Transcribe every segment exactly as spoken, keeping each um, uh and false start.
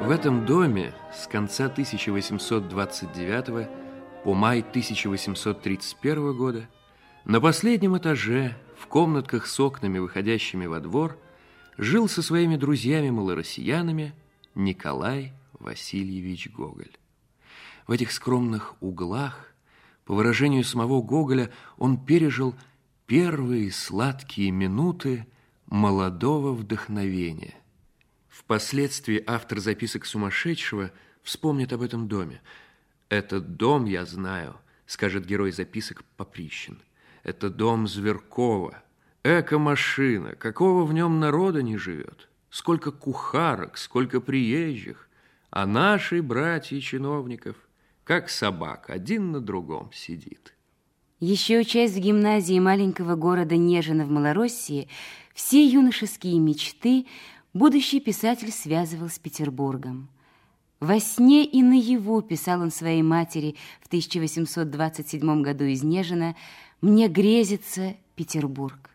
В этом доме с конца тысяча восемьсот двадцать девятого по май тысяча восемьсот тридцать первого года на последнем этаже, в комнатках с окнами, выходящими во двор, жил со своими друзьями-малороссиянами Николай Васильевич Гоголь. В этих скромных углах, по выражению самого Гоголя, он пережил первые сладкие минуты молодого вдохновения. Впоследствии автор записок сумасшедшего вспомнит об этом доме. «Этот дом я знаю», — скажет герой записок Поприщин. «Это дом Зверкова. Эко-машина. Какого в нем народа не живет? Сколько кухарок, сколько приезжих. А наши братья чиновников, как собак, один на другом сидит». Еще учась в гимназии маленького города Нежино в Малороссии, все юношеские мечты будущий писатель связывал с Петербургом. Во сне и наяву писал он своей матери в тысяча восемьсот двадцать седьмом году из Нежина: «Мне грезится Петербург».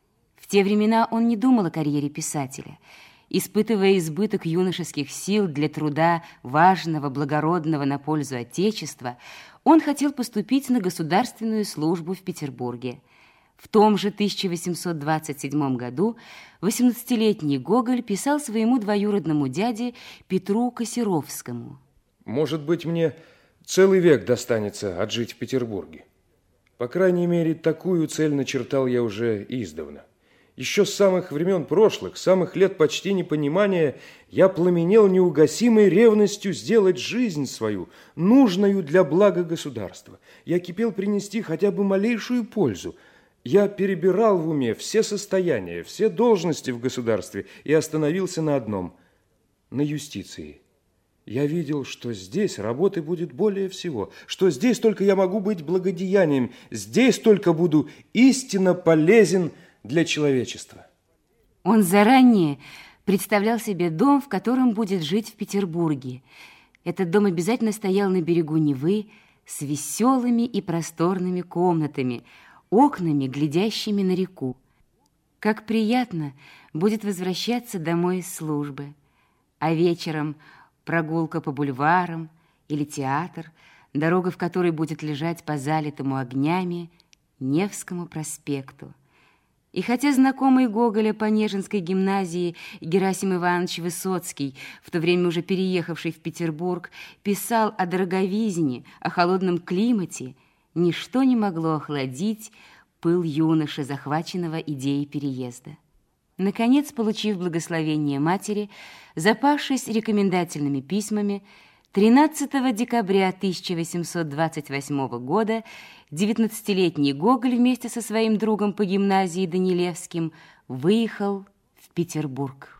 В те времена он не думал о карьере писателя. Испытывая избыток юношеских сил для труда важного, благородного на пользу Отечества, он хотел поступить на государственную службу в Петербурге. В том же тысяча восемьсот двадцать седьмом году восемнадцатилетний Гоголь писал своему двоюродному дяде Петру Косеровскому: «Может быть, мне целый век достанется отжить в Петербурге. По крайней мере, такую цель начертал я уже издавна. Еще с самых времен прошлых, с самых лет почти непонимания, я пламенел неугасимой ревностью сделать жизнь свою нужную для блага государства. Я кипел принести хотя бы малейшую пользу. Я перебирал в уме все состояния, все должности в государстве и остановился на одном – на юстиции. Я видел, что здесь работы будет более всего, что здесь только я могу быть благодеянием, здесь только буду истинно полезен для человечества». Он заранее представлял себе дом, в котором будет жить в Петербурге. Этот дом обязательно стоял на берегу Невы с веселыми и просторными комнатами, окнами, глядящими на реку. Как приятно будет возвращаться домой из службы, а вечером прогулка по бульварам или театр, дорога в которой будет лежать по залитому огнями Невскому проспекту. И хотя знакомый Гоголя по Нежинской гимназии Герасим Иванович Высоцкий, в то время уже переехавший в Петербург, писал о дороговизне, о холодном климате, ничто не могло охладить пыл юноши, захваченного идеей переезда. Наконец, получив благословение матери, запавшись рекомендательными письмами, тринадцатого декабря тысяча восемьсот двадцать восьмого года девятнадцатилетний Гоголь вместе со своим другом по гимназии Данилевским выехал в Петербург.